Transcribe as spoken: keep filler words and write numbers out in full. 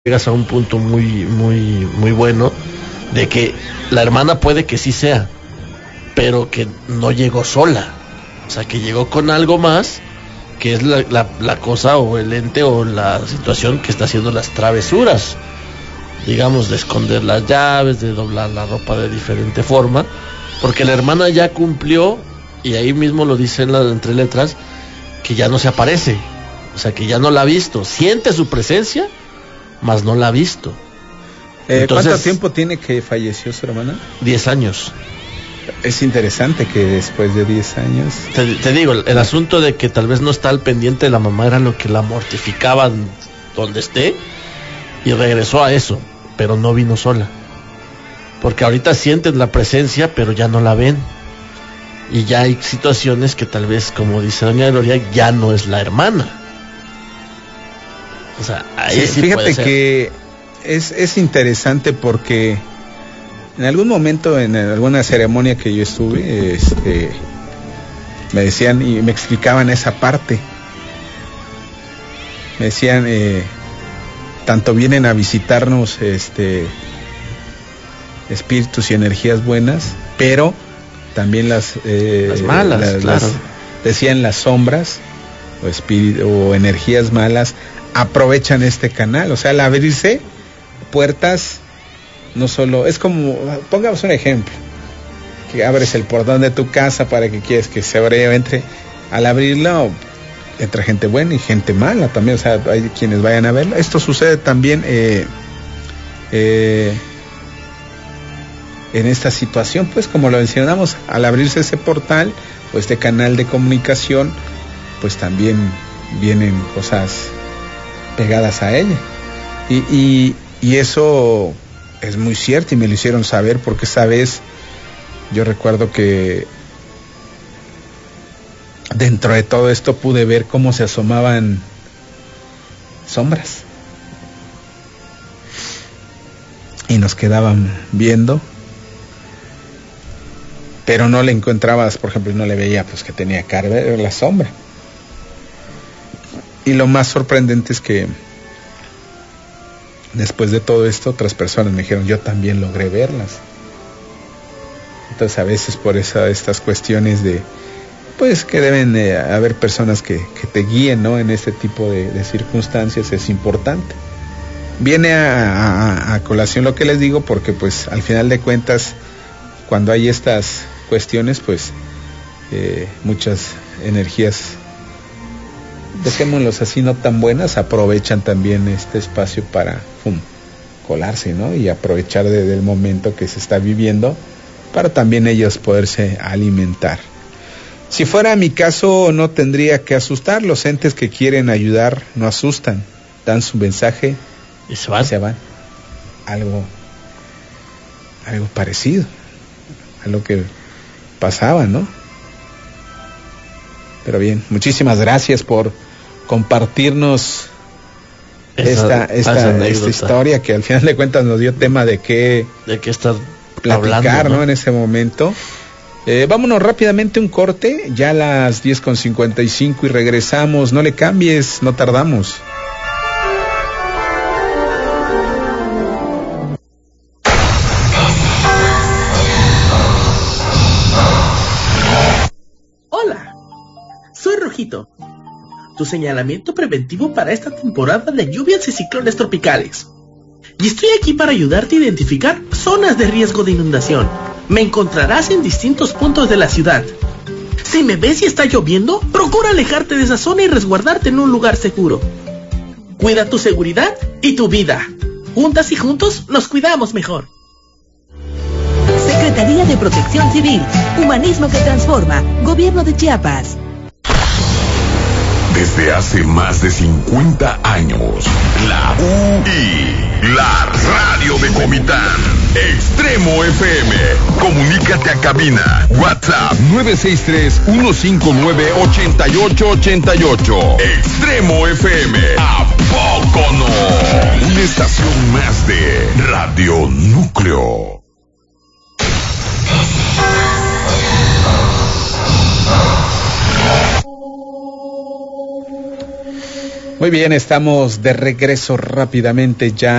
llegas a un punto muy, muy, muy bueno de que la hermana puede que sí sea, pero que no llegó sola, o sea, que llegó con algo más, que es la, la, la cosa o el ente o la situación que está haciendo las travesuras, digamos, de esconder las llaves, de doblar la ropa de diferente forma, porque la hermana ya cumplió, y ahí mismo lo dice en las entre letras, que ya no se aparece, o sea, que ya no la ha visto, siente su presencia, mas no la ha visto. Eh, Entonces, ¿cuánto tiempo tiene que falleció su hermana? Diez años. Es interesante que después de diez años... Te, te digo, el, el asunto de que tal vez no está al pendiente de la mamá era lo que la mortificaba donde esté, y regresó a eso, pero no vino sola. Porque ahorita sienten la presencia, pero ya no la ven. Y ya hay situaciones que tal vez, como dice doña Gloria, ya no es la hermana. O sea, ahí sí, sí fíjate puede ser. Que es, es interesante porque en algún momento, en alguna ceremonia que yo estuve, este, me decían y me explicaban esa parte. Me decían, eh, tanto vienen a visitarnos este, espíritus y energías buenas, pero también las, eh, las malas, las, claro. las, decían las sombras o, espíritu, o energías malas aprovechan este canal, o sea, al abrirse puertas, no solo, es como, pongamos un ejemplo, que abres el portón de tu casa para que quieres que se abra o entre, al abrirlo entra gente buena y gente mala también, o sea, hay quienes vayan a verlo. Esto sucede también eh, eh, en esta situación, pues como lo mencionamos, al abrirse ese portal o este canal de comunicación, pues también vienen cosas pegadas a ella y, y, y eso es muy cierto y me lo hicieron saber porque esa vez yo recuerdo que dentro de todo esto pude ver cómo se asomaban sombras y nos quedaban viendo, pero no le encontrabas, por ejemplo, no le veía pues que tenía cara, era la sombra. Y lo más sorprendente es que después de todo esto otras personas me dijeron, yo también logré verlas. Entonces a veces por eso estas cuestiones de pues que deben eh, haber personas que, que te guíen, ¿no? En este tipo de, de circunstancias es importante. Viene a, a, a colación lo que les digo porque pues al final de cuentas cuando hay estas cuestiones pues eh, muchas energías, dejémoslos así, no tan buenas, aprovechan también este espacio para pum, colarse, ¿no? Y aprovechar de, del momento que se está viviendo para también ellos poderse alimentar. Si fuera mi caso, no tendría que asustar. Los entes que quieren ayudar no asustan, dan su mensaje y se van. Y se van. Algo, algo parecido a lo que pasaba, ¿no? Pero bien, muchísimas gracias por compartirnos esa, esta, esta, esta historia que al final de cuentas nos dio tema de qué de qué estar platicar, hablando, ¿no? ¿no? En ese momento. Eh, vámonos rápidamente un corte, ya a las diez con cincuenta y cinco y regresamos. No le cambies, no tardamos. Hola, soy Rojito, tu señalamiento preventivo para esta temporada de lluvias y ciclones tropicales. Y estoy aquí para ayudarte a identificar zonas de riesgo de inundación. Me encontrarás en distintos puntos de la ciudad. Si me ves y está lloviendo, procura alejarte de esa zona y resguardarte en un lugar seguro. Cuida tu seguridad y tu vida. Juntas y juntos nos cuidamos mejor. Secretaría de Protección Civil, Humanismo que Transforma, Gobierno de Chiapas. Desde hace más de cincuenta años, la U I, la radio de Comitán. Extremo F M. Comunícate a cabina. WhatsApp nueve seis tres, uno cinco nueve, ocho ocho ocho ocho. Extremo F M. ¿A poco no? Una estación más de Radio Núcleo. Muy bien, estamos de regreso rápidamente ya